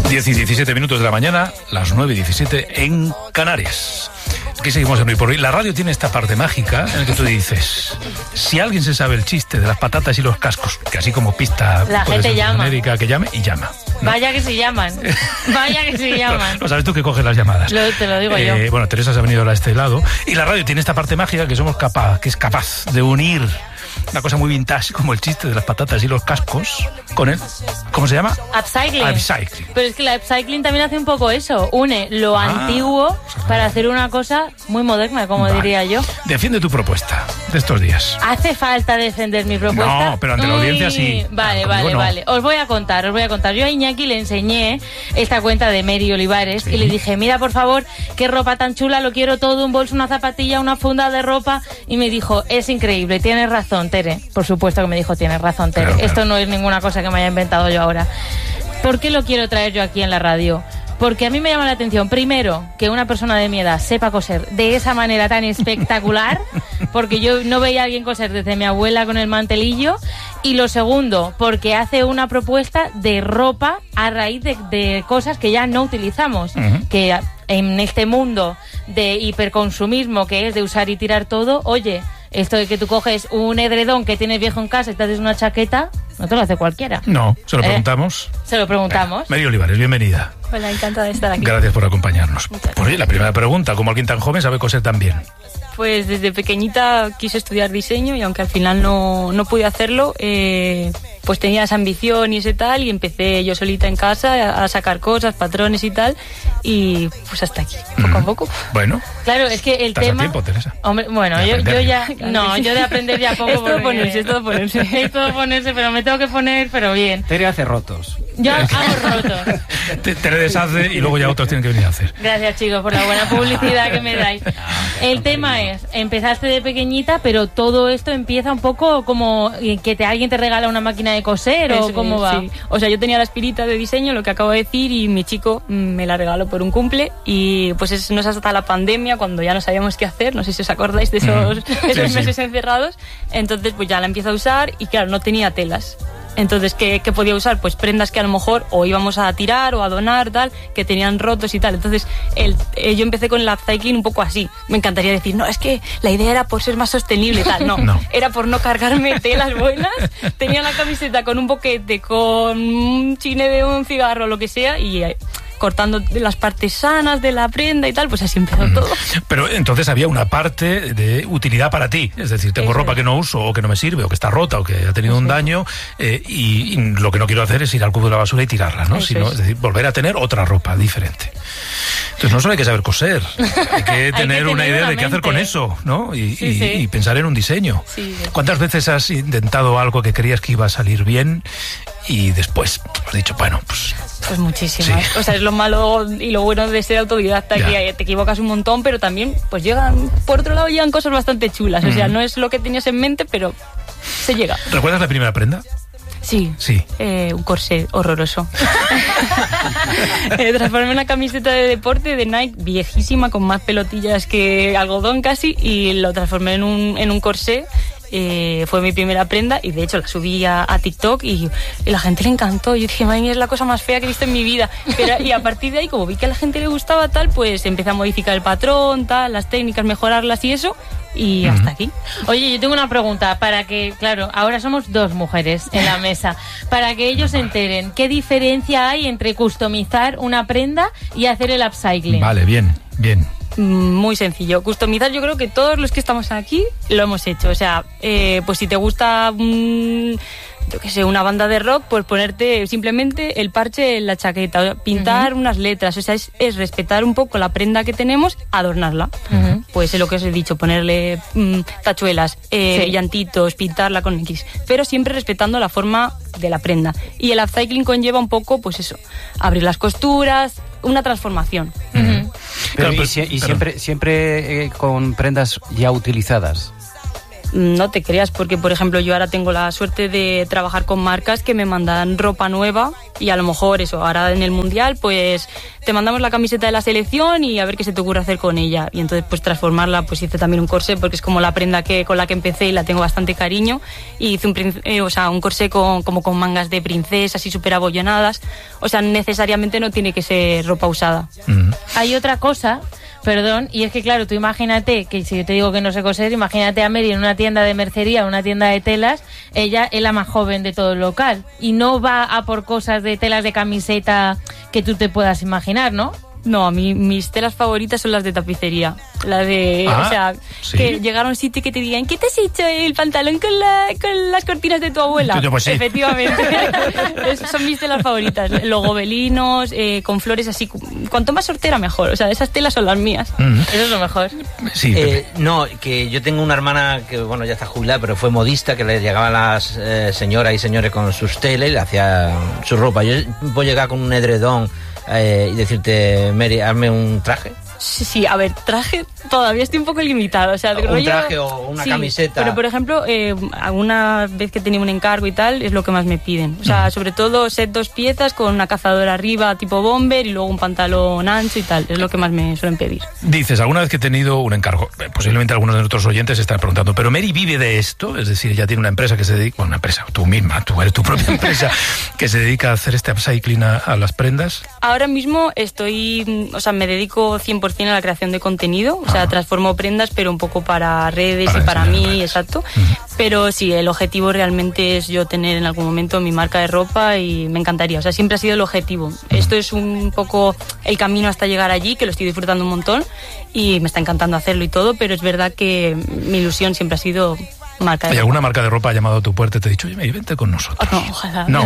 10:17 de la mañana, las 9:17 en Canarias. Aquí seguimos en Hoy por Hoy. La radio tiene esta parte mágica en la que tú dices, si alguien se sabe el chiste de las patatas y los cascos, que así como pista la gente llama, genérica, que llame y llama, ¿no? Vaya que se llaman. Vaya que se llaman. No sabes tú que coges las llamadas. Te lo digo yo. Bueno, Teresa se ha venido a este lado. Y la radio tiene esta parte mágica que es capaz de unir una cosa muy vintage como el chiste de las patatas y los cascos con el, ¿cómo se llama? Upcycling. Upcycling. Pero es que la upcycling también hace un poco eso, une lo antiguo para hacer una cosa muy moderna, como diría yo. Defiende tu propuesta de estos días. ¿Hace falta defender mi propuesta? No, pero ante la audiencia sí. Vale. Os voy a contar. Yo a Iñaki le enseñé esta cuenta de Mary Olivares y le dije, mira por favor, qué ropa tan chula, lo quiero todo, un bolso, una zapatilla, una funda de ropa, y me dijo, es increíble, tienes razón, Tere. Por supuesto que me dijo, tienes razón, Tere. Claro. Esto no es ninguna cosa que me haya inventado yo ahora. ¿Por qué lo quiero traer yo aquí en la radio? Porque a mí me llama la atención, primero, que una persona de mi edad sepa coser de esa manera tan espectacular, porque yo no veía a alguien coser desde mi abuela con el mantelillo, y lo segundo, porque hace una propuesta de ropa a raíz de cosas que ya no utilizamos, que en este mundo de hiperconsumismo que es de usar y tirar todo, oye, esto de que tú coges un edredón que tienes viejo en casa y te haces una chaqueta, no te lo hace cualquiera. No, se lo preguntamos. Mary Olivares, bienvenida. Hola, encantada de estar aquí. Gracias por acompañarnos. Pues la primera pregunta, ¿cómo alguien tan joven sabe coser tan bien? Pues desde pequeñita quise estudiar diseño y aunque al final no pude hacerlo, pues tenía esa ambición y ese tal, y empecé yo solita en casa a sacar cosas, patrones y tal, y pues hasta aquí, poco a poco. Bueno. Claro, es que el tema... ¿Estás a tiempo, Teresa? Hombre, bueno, yo ya... No, yo de aprender ya poco. Es todo ponerse. Es todo ponerse, pero me tengo que poner, pero bien. Tere hace rotos. Yo hago rotos. Tere deshace y luego ya otros tienen que venir a hacer. Gracias, chicos, por la buena publicidad que me dais. El tema es, empezaste de pequeñita, pero todo esto empieza un poco como que alguien te regala una máquina de coser, ¿o cómo va? Sí. O sea, yo tenía la espirita de diseño, lo que acabo de decir, y mi chico me la regaló por un cumple, y pues no es hasta la pandemia, cuando ya no sabíamos qué hacer, no sé si os acordáis de esos meses encerrados, entonces pues ya la empiezo a usar, y claro, no tenía telas. Entonces, ¿qué podía usar? Pues prendas que a lo mejor o íbamos a tirar o a donar, tal, que tenían rotos y tal. Entonces, yo empecé con el upcycling un poco así. Me encantaría decir, no, es que la idea era por ser más sostenible y tal. No, era por no cargarme telas buenas. Tenía la camiseta con un boquete, con un chine de un cigarro, lo que sea, y cortando las partes sanas de la prenda y tal, pues así empezó todo. Pero entonces había una parte de utilidad para ti, es decir, tengo ropa que no uso o que no me sirve o que está rota o que ha tenido un daño, y lo que no quiero hacer es ir al cubo de la basura y tirarla, ¿no? Es decir, volver a tener otra ropa diferente. Entonces no solo hay que saber coser, hay que tener una idea de qué hacer con eso, ¿no? Y pensar en un diseño. Sí. ¿Cuántas veces has intentado algo que creías que iba a salir bien y después has dicho, bueno, pues muchísimas. Sí. O sea, es lo malo y lo bueno de ser autodidacta, que te equivocas un montón, pero también, pues por otro lado llegan cosas bastante chulas. O sea, no es lo que tenías en mente, pero se llega. ¿Recuerdas la primera prenda? Sí. Un corsé horroroso. Transformé una camiseta de deporte de Nike viejísima, con más pelotillas que algodón casi, y lo transformé en un corsé. Fue mi primera prenda y de hecho la subí a TikTok y la gente le encantó. Yo dije, madre mía, es la cosa más fea que he visto en mi vida. Y a partir de ahí, como vi que a la gente le gustaba tal, pues empecé a modificar el patrón, tal, las técnicas, mejorarlas y eso. Y hasta aquí. Oye, yo tengo una pregunta para que, claro, ahora somos dos mujeres en la mesa, para que ellos se enteren, ¿qué diferencia hay entre customizar una prenda y hacer el upcycling? Vale, bien. Muy sencillo. Customizar, yo creo que todos los que estamos aquí lo hemos hecho. O sea, pues si te gusta yo qué sé, una banda de rock, pues ponerte simplemente el parche en la chaqueta, pintar unas letras. O sea, es respetar un poco la prenda que tenemos, adornarla. Pues es lo que os he dicho, ponerle tachuelas, brillantitos, pintarla con X, pero siempre respetando la forma de la prenda. Y el upcycling conlleva un poco, pues eso, abrir las costuras, una transformación. Pero siempre con prendas ya utilizadas. no te creas, porque por ejemplo yo ahora tengo la suerte de trabajar con marcas que me mandan ropa nueva y a lo mejor eso, ahora en el Mundial pues te mandamos la camiseta de la selección y a ver qué se te ocurre hacer con ella. Y entonces pues transformarla, pues hice también un corsé porque es como la prenda con la que empecé y la tengo bastante cariño. Y hice un corsé como con mangas de princesa, así súper abollonadas. O sea, necesariamente no tiene que ser ropa usada. Hay otra cosa, perdón, y es que claro, tú imagínate que si yo te digo que no sé coser, imagínate a Mary en una tienda de mercería, una tienda de telas, ella es la más joven de todo el local y no va a por cosas de telas de camiseta que tú te puedas imaginar, ¿no? No, a mí mis telas favoritas son las de tapicería. Las de, o sea, ¿sí? Que llegar a un sitio y que te digan, ¿qué te has hecho el pantalón con las cortinas de tu abuela? Pues sí. Efectivamente. Son mis telas favoritas. Los gobelinos, con flores así. Cuanto más sortera, mejor. O sea, esas telas son las mías. Eso es lo mejor. Sí, no, que yo tengo una hermana que, bueno, ya está jubilada, pero fue modista, que le llegaban las señoras y señores con sus telas y le hacía su ropa. Yo puedo llegar con un edredón y decirte, Mary, hazme un traje. Sí, a ver, traje todavía estoy un poco limitado. O sea, un traje o una camiseta. Pero, por ejemplo, alguna vez que tenía un encargo y tal, es lo que más me piden. O sea, sobre todo set 2 piezas con una cazadora arriba tipo bomber y luego un pantalón ancho y tal. Es lo que más me suelen pedir. Dices, alguna vez que he tenido un encargo, posiblemente algunos de nuestros oyentes se están preguntando, ¿pero Mary vive de esto? Es decir, ella tiene una empresa que se dedica, bueno, una empresa, tú misma, tú eres tu propia empresa, que se dedica a hacer este upcycling a las prendas. Ahora mismo me dedico 100% a la creación de contenido, o sea, transformo prendas, pero un poco para redes y para mí, exacto. Pero sí, el objetivo realmente es yo tener en algún momento mi marca de ropa y me encantaría, o sea, siempre ha sido el objetivo. Esto es un poco el camino hasta llegar allí, que lo estoy disfrutando un montón y me está encantando hacerlo y todo, pero es verdad que mi ilusión siempre ha sido marca de ropa. ¿Alguna marca de ropa ha llamado a tu puerta y te ha dicho, oye, vente con nosotros? No, ojalá. No.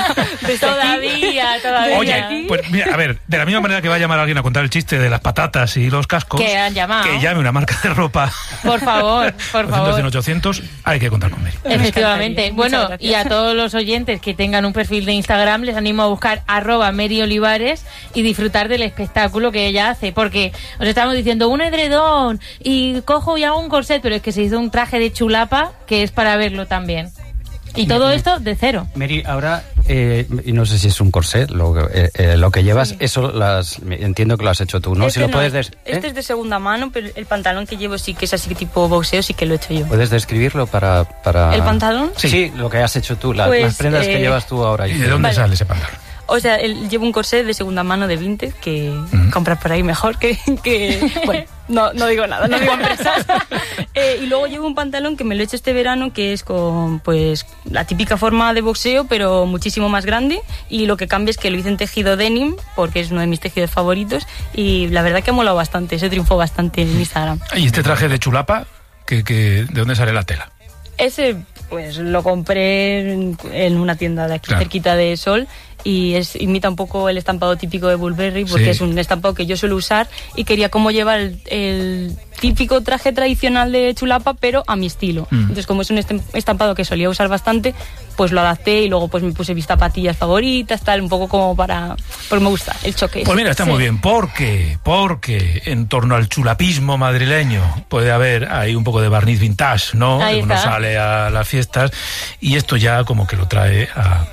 Todavía. Oye, pues mira, a ver, de la misma manera que va a llamar a alguien a contar el chiste de las patatas y los cascos, que han llamado, que llame una marca de ropa. Por favor, por favor. 800, hay que contar con Mary. Efectivamente. Bueno, y a todos los oyentes que tengan un perfil de Instagram, les animo a buscar @MaryOlivares y disfrutar del espectáculo que ella hace, porque os estamos diciendo un edredón y cojo y hago un corset, pero es que se hizo un traje de chulapa que es para verlo también. Y todo esto de cero. Mary, ahora, y no sé si es un corset lo que llevas, sí. Eso entiendo que lo has hecho tú, ¿no? Este es de segunda mano, pero el pantalón que llevo sí que es así tipo boxeo, sí que lo he hecho yo. ¿Puedes describirlo para...? ¿El pantalón? Sí, lo que has hecho tú, las prendas que llevas tú ahora. ¿Y de dónde sale ese pantalón? O sea, llevo un corset de segunda mano de Vinted que compras por ahí mejor que bueno, no digo nada, no digo empresas. Y luego llevo un pantalón que me lo he hecho este verano, que es con pues la típica forma de boxeo, pero muchísimo más grande. Y lo que cambia es que lo hice en tejido denim, porque es uno de mis tejidos favoritos. Y la verdad que ha molado bastante, se triunfó bastante en Instagram. ¿Y este traje de chulapa, de dónde sale la tela? Ese, pues lo compré en una tienda de aquí, cerquita de Sol. Y imita un poco el estampado típico de Burberry, porque es un estampado que yo suelo usar y quería como llevar el típico traje tradicional de chulapa, pero a mi estilo. Entonces, como es un estampado que solía usar bastante, pues lo adapté y luego pues me puse mis zapatillas favoritas, tal, un poco como para... Pues me gusta el choque. Pues mira, está muy bien, porque en torno al chulapismo madrileño puede haber ahí un poco de barniz vintage, ¿no? Uno sale a las fiestas y esto ya como que lo trae a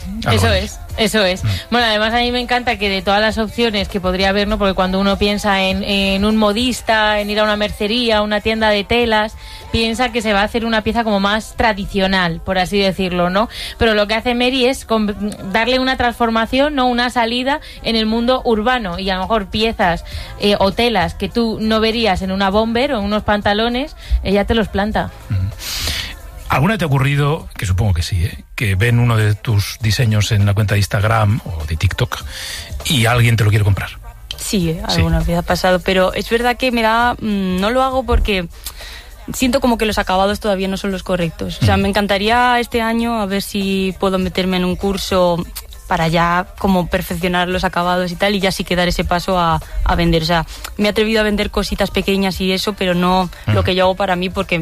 Eso es. Bueno, además a mí me encanta que de todas las opciones que podría haber, ¿no? Porque cuando uno piensa en un modista, en ir a una mercería, una tienda de telas, piensa que se va a hacer una pieza como más tradicional, por así decirlo, ¿no? Pero lo que hace Mary es darle una transformación, ¿no? Una salida en el mundo urbano, y a lo mejor piezas o telas que tú no verías en una bomber o en unos pantalones, ella te los planta. ¿Alguna te ha ocurrido, que supongo que sí, que ven uno de tus diseños en la cuenta de Instagram o de TikTok y alguien te lo quiere comprar? Sí, alguna vez ha pasado, pero es verdad que no lo hago porque siento como que los acabados todavía no son los correctos. O sea, me encantaría este año a ver si puedo meterme en un curso para ya como perfeccionar los acabados y tal, y ya sí que dar ese paso a vender. O sea, me he atrevido a vender cositas pequeñas y eso, pero no lo que yo hago para mí, porque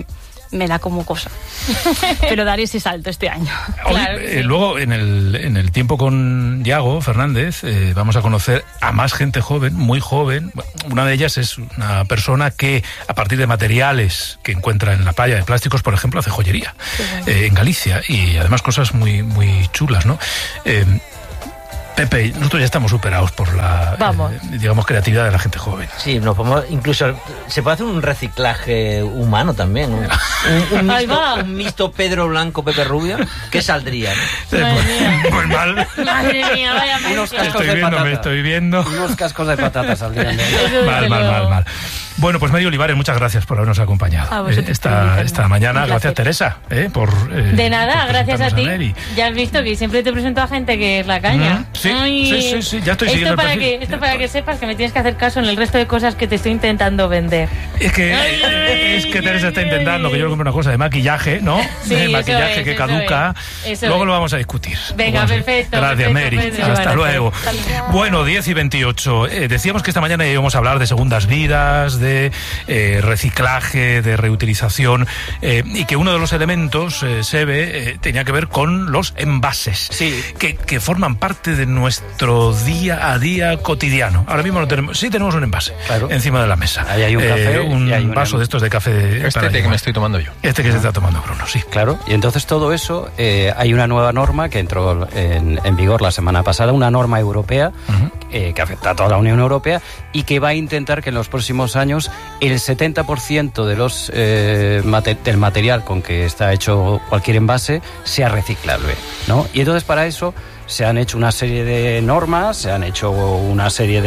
me da como cosa. Pero daré ese salto este año. Claro que sí. Luego, en el tiempo con Yago Fernández, vamos a conocer a más gente joven, muy joven. Una de ellas es una persona que, a partir de materiales que encuentra en la playa de plásticos, por ejemplo, hace joyería en Galicia, y además cosas muy, muy chulas, ¿no? Pepe, nosotros ya estamos superados por la, digamos, creatividad de la gente joven. Sí, incluso se puede hacer un reciclaje humano también. Un mixto Pedro Blanco, Pepe Rubio. ¿Qué saldría? Pues mal. Madre mía, vaya mal. Unos cascos de patata. Me estoy viendo. Unos cascos de patatas saldrían. Mal. Bueno, pues Mary Olivares, muchas gracias por habernos acompañado esta mañana. Gracias, Teresa, por... de nada, gracias a ti. Ya has visto que siempre te presento a gente que es la caña. Sí, ya estoy siguiendo el perfil. Esto para que sepas que me tienes que hacer caso en el resto de cosas que te estoy intentando vender. Es que Teresa está intentando que yo le compre una cosa de maquillaje, ¿no? Sí, maquillaje que caduca. Luego lo vamos a discutir. Venga, perfecto. Gracias, Mary. Hasta luego. Bueno, 10:28. Decíamos que esta mañana íbamos a hablar de segundas vidas, de reciclaje, de reutilización, y que uno de los elementos, Sebe, tenía que ver con los envases, que forman parte de nuestro día a día cotidiano. Ahora mismo no tenemos, tenemos un envase encima de la mesa. Ahí hay un café, un vaso de estos de café. Que me estoy tomando yo. Que se está tomando Bruno, sí. Claro, y entonces todo eso, hay una nueva norma que entró en vigor la semana pasada, una norma europea que afecta a toda la Unión Europea y que va a intentar que en los próximos años el 70% de los del material con que está hecho cualquier envase sea reciclable, ¿no? Y entonces para eso se han hecho una serie de normas, se han hecho una serie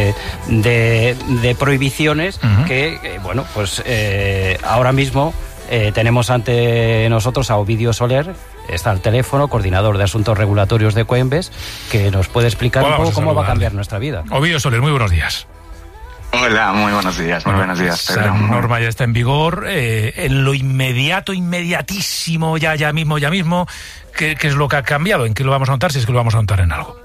de prohibiciones que, bueno, pues ahora mismo tenemos ante nosotros a Ovidio Soler, está al teléfono, coordinador de asuntos regulatorios de Coembes, que nos puede explicar un poco cómo va a cambiar nuestra vida. Ovidio Soler, muy buenos días. Hola, muy buenos días, buenos días, Pedro. Esa norma ya está en vigor. En lo inmediatísimo, ya mismo, ¿qué es lo que ha cambiado? ¿En qué lo vamos a notar? Si es que lo vamos a notar en algo.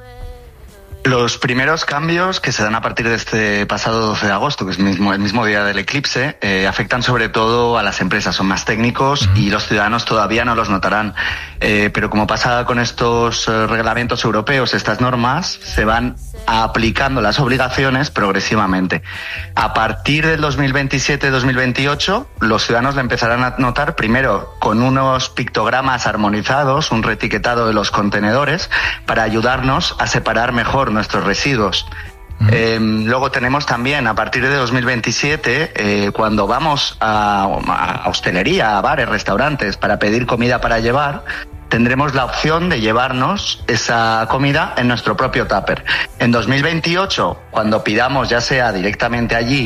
Los primeros cambios que se dan a partir de este pasado 12 de agosto, que es el mismo día del eclipse, afectan sobre todo a las empresas, son más técnicos y los ciudadanos todavía no los notarán. Pero como pasa con estos reglamentos europeos, estas normas se van aplicando las obligaciones progresivamente. A partir del 2027-2028, los ciudadanos la empezarán a notar primero con unos pictogramas armonizados, un reetiquetado de los contenedores, para ayudarnos a separar mejor nuestros residuos. Luego tenemos también, a partir de 2027, cuando vamos a hostelería, a bares, restaurantes, para pedir comida para llevar, tendremos la opción de llevarnos esa comida en nuestro propio tupper. En 2028, cuando pidamos ya sea directamente allí,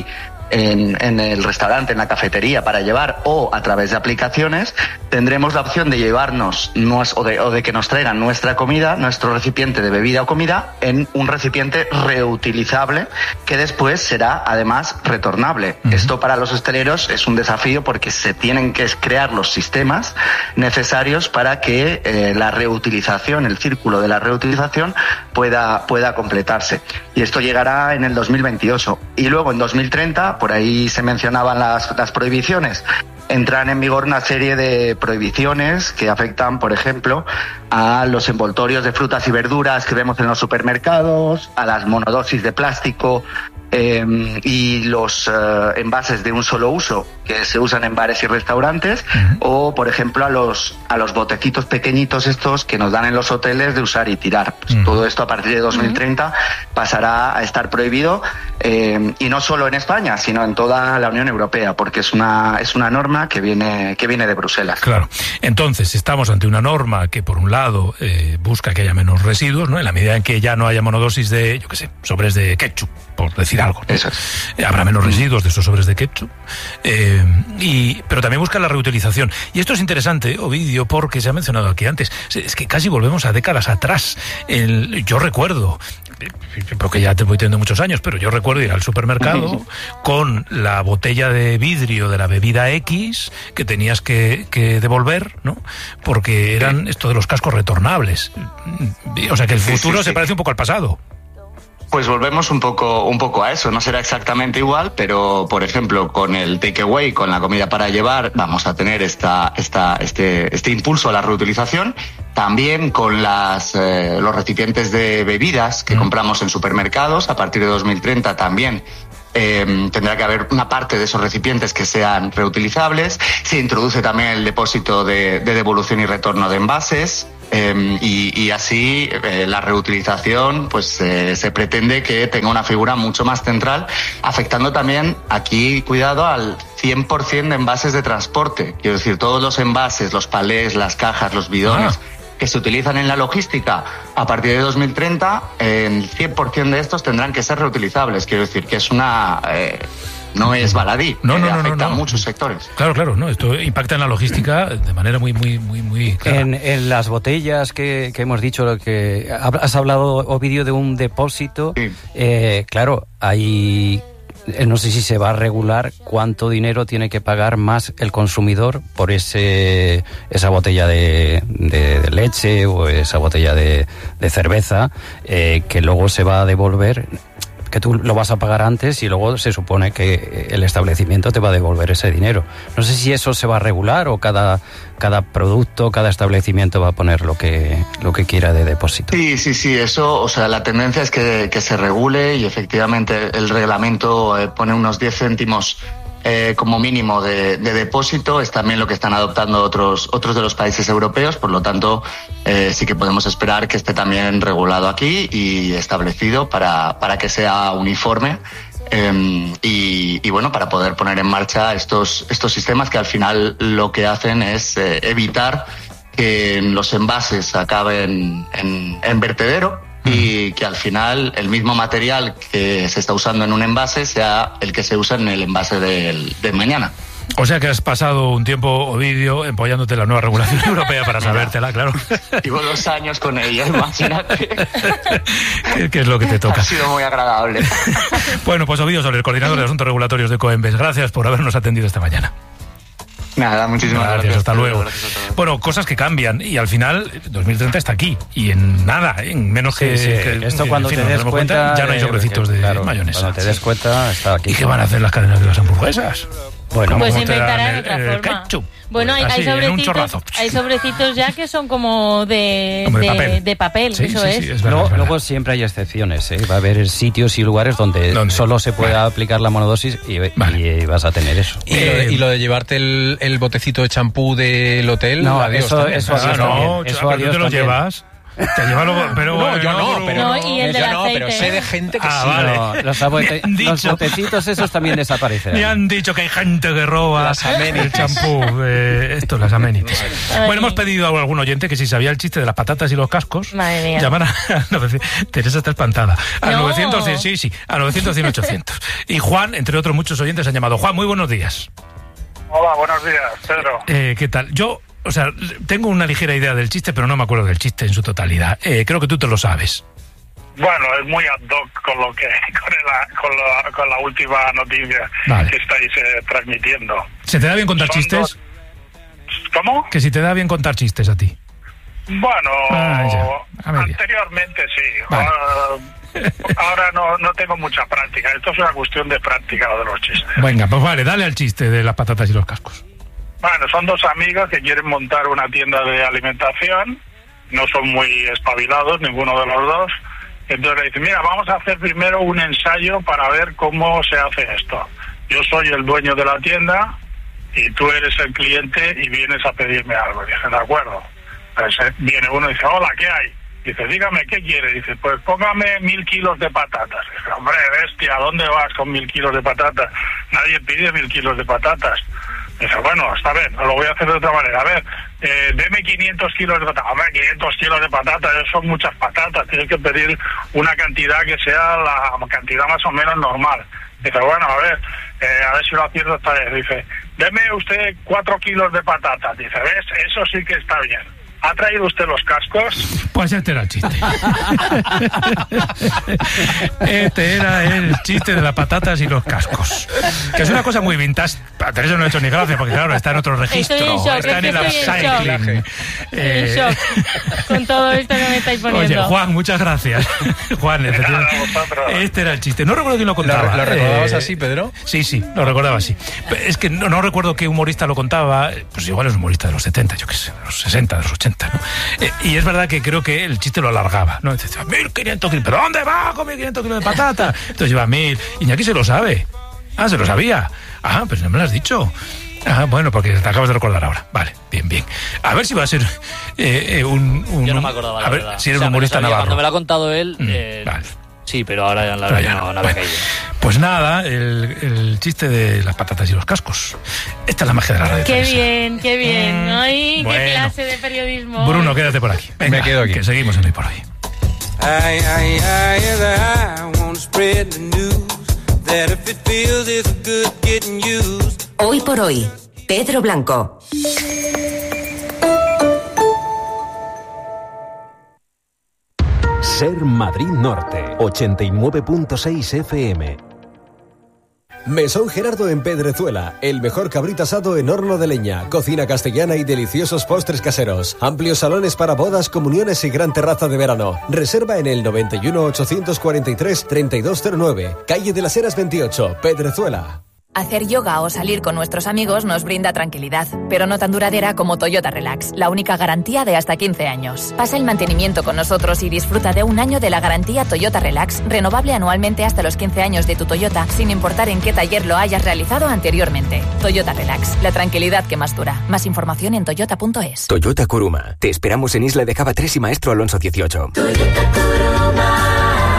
en el restaurante, en la cafetería para llevar o a través de aplicaciones, tendremos la opción de llevarnos o de que nos traigan nuestra comida, nuestro recipiente de bebida o comida, en un recipiente reutilizable que después será además retornable. Esto para los hosteleros es un desafío porque se tienen que crear los sistemas necesarios para que la reutilización, el círculo de la reutilización pueda completarse. Y esto llegará en el 2028. Y luego en 2030, por ahí se mencionaban las prohibiciones, entran en vigor una serie de prohibiciones que afectan, por ejemplo, a los envoltorios de frutas y verduras que vemos en los supermercados, a las monodosis de plástico y los envases de un solo uso que se usan en bares y restaurantes, o por ejemplo a los botecitos pequeñitos estos que nos dan en los hoteles de usar y tirar. Pues todo esto a partir de 2030 pasará a estar prohibido, y no solo en España, sino en toda la Unión Europea, porque es una norma que viene de Bruselas. Claro. Entonces estamos ante una norma que por un lado busca que haya menos residuos, ¿no? En la medida en que ya no haya monodosis de, yo qué sé, sobres de ketchup, por decir algo, ¿no? Eso es. Habrá menos residuos de esos sobres de ketchup, pero también busca la reutilización. Y esto es interesante, Ovidio, porque se ha mencionado aquí antes, es que casi volvemos a décadas atrás. Yo recuerdo, porque ya te voy teniendo muchos años, pero yo recuerdo ir al supermercado con la botella de vidrio de la bebida X que tenías que devolver, ¿no? Porque eran esto de los cascos retornables. O sea que el futuro se parece un poco al pasado. Pues volvemos un poco a eso. No será exactamente igual, pero por ejemplo con el takeaway, con la comida para llevar, vamos a tener este impulso a la reutilización. También con los recipientes de bebidas que compramos en supermercados, a partir de 2030 también tendrá que haber una parte de esos recipientes que sean reutilizables. Se introduce también el depósito de devolución y retorno de envases. Y así la reutilización pues se pretende que tenga una figura mucho más central, afectando también, aquí cuidado, al 100% de envases de transporte. Quiero decir, todos los envases, los palés, las cajas, los bidones que se utilizan en la logística, a partir de 2030 el 100% de estos tendrán que ser reutilizables. Quiero decir que es no es baladí, afecta a muchos sectores. Claro, no, esto impacta en la logística de manera muy clara. En las botellas que hemos dicho, lo que has hablado, Ovidio, de un depósito, sí. Claro, hay... No sé si se va a regular cuánto dinero tiene que pagar más el consumidor por esa botella de leche o esa botella de cerveza, que luego se va a devolver, que tú lo vas a pagar antes y luego se supone que el establecimiento te va a devolver ese dinero. No sé si eso se va a regular o cada producto, cada establecimiento va a poner lo que quiera de depósito. Sí, eso, o sea, la tendencia es que se regule y efectivamente el reglamento pone unos 10 céntimos como mínimo de depósito. Es también lo que están adoptando otros de los países europeos, por lo tanto sí que podemos esperar que esté también regulado aquí y establecido para que sea uniforme. Y bueno, para poder poner en marcha estos sistemas que al final lo que hacen es evitar que los envases acaben en vertedero y que al final el mismo material que se está usando en un envase sea el que se usa en el envase de mañana. O sea que has pasado un tiempo, Ovidio, empollándote en la nueva regulación europea para sabértela, claro. Llevo 2 años con ella, imagínate. ¿Qué es lo que te toca? Ha sido muy agradable. Bueno, pues Ovidio Soler, coordinador de asuntos regulatorios de Coembes, gracias por habernos atendido esta mañana. Nada, muchísimas gracias. Hasta luego. Bueno, cosas que cambian y al final 2030 está aquí y en nada, en menos que esto cuando te des cuenta ya no hay sobrecitos de mayonesa. Cuando te des cuenta está aquí. ¿Y qué van a hacer las cadenas de las hamburguesas? Bueno, pues inventarán otra forma. Ketchup. Bueno, hay sobrecitos ya que son como de papel, sí, eso sí, es. Sí, es verdad, luego siempre hay excepciones, ¿eh? Va a haber sitios y lugares donde solo se pueda aplicar la monodosis y vas a tener eso. ¿Y lo de llevarte el botecito de champú del hotel? No, adiós, eso adiós no, eso adiós te lo llevas. Te lleva pero yo no, pero sé de gente que sí. Vale. No, los botecitos esos también desaparecerán. Me han dicho que hay gente que roba el champú, las amenities. Bueno, hemos pedido a algún oyente que si sabía el chiste de las patatas y los cascos, llamar a 900. Teresa está espantada. A 900, sí, a 900 y 800. Y Juan, entre otros muchos oyentes, han llamado. Juan, muy buenos días. Hola, buenos días, Pedro. ¿Qué tal? O sea, tengo una ligera idea del chiste, pero no me acuerdo del chiste en su totalidad. Creo que tú te lo sabes. Bueno, es muy ad hoc con lo que con la última noticia que estáis transmitiendo. ¿Se te da bien contar chistes? ¿Cómo? Que si te da bien contar chistes a ti. Bueno, anteriormente sí. Vale. Ahora no tengo mucha práctica. Esto es una cuestión de práctica, lo de los chistes. Venga, pues vale, dale al chiste de las patatas y los cascos. Bueno, son 2 amigos que quieren montar una tienda de alimentación. No son muy espabilados, ninguno de los dos. Entonces le dicen, mira, vamos a hacer primero un ensayo para ver cómo se hace esto. Yo soy el dueño de la tienda y tú eres el cliente y vienes a pedirme algo. Dije, de acuerdo. Entonces viene uno y dice, hola, ¿qué hay? Dice, dígame, ¿qué quiere? Dice, pues póngame 1000 kilos de patatas. Dice, hombre, bestia, ¿a dónde vas con 1000 kilos de patatas? Nadie pide 1000 kilos de patatas. Dice, bueno, está bien, lo voy a hacer de otra manera. A ver, deme 500 kilos de patatas. Hombre, 500 kilos de patatas, eso son muchas patatas. Tienes que pedir una cantidad que sea la cantidad más o menos normal. Dice, bueno, a ver si lo acierto esta vez. Dice, deme usted 4 kilos de patatas. Dice, ¿ves? Eso sí que está bien. ¿Ha traído usted los cascos? Pues este era el chiste. Este era el chiste de las patatas y los cascos. Que es una cosa muy vintage. A Teresa no le he hecho ni gracia, porque claro, está en otro registro. Está en el upcycling. Estoy en shock con todo esto que me estáis poniendo. Oye, Juan, muchas gracias. Juan, este era el chiste. No recuerdo quién lo contaba. ¿Lo recordabas así, Pedro? Sí, lo recordaba así. Es que no recuerdo qué humorista lo contaba. Pues igual es un humorista de los 70, yo qué sé, de los 60, de los 80, ¿no? Y es verdad que creo que el chiste lo alargaba, ¿no? Decía, 1.500 kilos, ¿pero dónde va con 1.500 kilos de patata? Entonces lleva 1.000. Iñaki se lo sabe. Ah, se lo sabía. Ah, pero no me lo has dicho. Ah, bueno, porque te acabas de recordar ahora. Vale, bien. A ver si va a ser un... Yo no me acordaba, a ver, verdad. si eres un humorista navarro. Cuando me lo ha contado él... Vale. Sí, pero ahora ya la verdad no había caído. Pues nada, el chiste de las patatas y los cascos. Esta es la magia de la radio. Qué bien. Ay, bueno. qué clase de periodismo. Bruno, quédate por aquí. Venga, me quedo aquí. Que seguimos en Hoy por Hoy. Hoy por Hoy, Pedro Blanco. Ser Madrid Norte, 89.6 FM. Mesón Gerardo en Pedrezuela, el mejor cabrito asado en horno de leña, cocina castellana y deliciosos postres caseros, amplios salones para bodas, comuniones y gran terraza de verano. Reserva en el 91 843 3209, calle de las Heras 28, Pedrezuela. Hacer yoga o salir con nuestros amigos nos brinda tranquilidad, pero no tan duradera como Toyota Relax, la única garantía de hasta 15 años. Pasa el mantenimiento con nosotros y disfruta de un año de la garantía Toyota Relax, renovable anualmente hasta los 15 años de tu Toyota, sin importar en qué taller lo hayas realizado anteriormente. Toyota Relax, la tranquilidad que más dura. Más información en toyota.es. Toyota Kuruma. Te esperamos en Isla de Cava 3 y Maestro Alonso 18. Toyota Kuruma.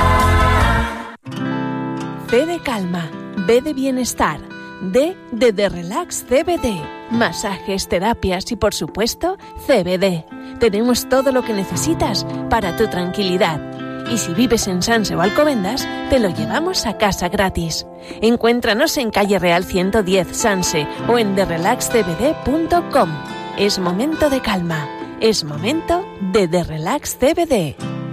B de calma, B de bienestar, D de Relax CBD, masajes, terapias y por supuesto CBD. Tenemos todo lo que necesitas para tu tranquilidad. Y si vives en Sanse o Alcobendas, te lo llevamos a casa gratis. Encuéntranos en Calle Real 110 Sanse o en therelaxcbd.com. Es momento de calma. Es momento de Relax CBD.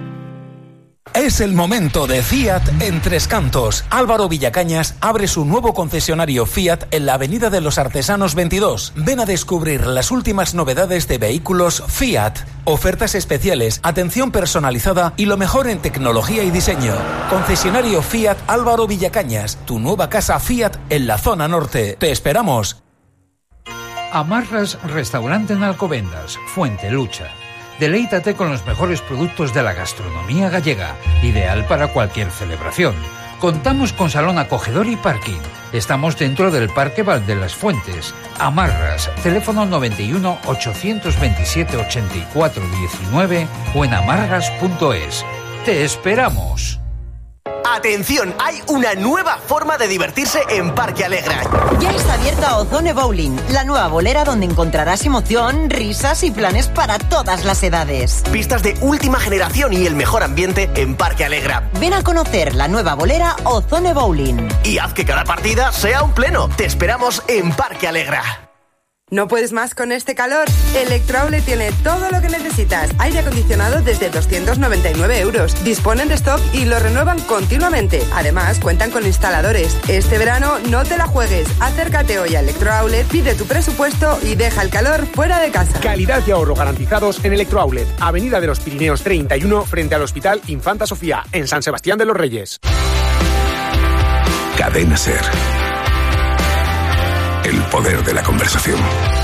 Es el momento de Fiat en Tres Cantos. Álvaro Villacañas abre su nuevo concesionario Fiat en la Avenida de los Artesanos 22. Ven a descubrir las últimas novedades de vehículos Fiat. Ofertas especiales, atención personalizada y lo mejor en tecnología y diseño. Concesionario Fiat Álvaro Villacañas, tu nueva casa Fiat en la zona norte. Te esperamos. Amarras Restaurante en Alcobendas, Fuente Lucha. Deleítate con los mejores productos de la gastronomía gallega, ideal para cualquier celebración. Contamos con salón acogedor y parking. Estamos dentro del Parque Val de las Fuentes. Amarras, teléfono 91 827 84 19 o en amarras.es. ¡Te esperamos! ¡Atención! Hay una nueva forma de divertirse en Parque Alegra. Ya está abierta Ozone Bowling, la nueva bolera donde encontrarás emoción, risas y planes para todas las edades. Pistas de última generación y el mejor ambiente en Parque Alegra. Ven a conocer la nueva bolera Ozone Bowling. Y haz que cada partida sea un pleno. Te esperamos en Parque Alegra. ¿No puedes más con este calor? Electroaulet tiene todo lo que necesitas. Aire acondicionado desde 299 euros. Disponen de stock y lo renuevan continuamente. Además, cuentan con instaladores. Este verano no te la juegues. Acércate hoy a Electroaulet, pide tu presupuesto y deja el calor fuera de casa. Calidad y ahorro garantizados en Electroaulet. Avenida de los Pirineos 31, frente al Hospital Infanta Sofía, en San Sebastián de los Reyes. Cadena SER. El poder de la conversación.